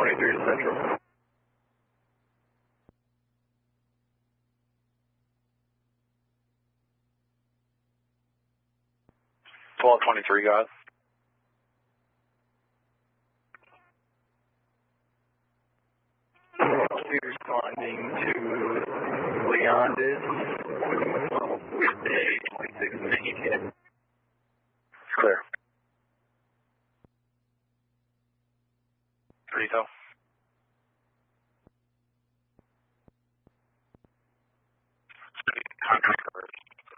23 Central. 1223, guys. Responding to Leondis, 26 Michigan. It's clear. Rito.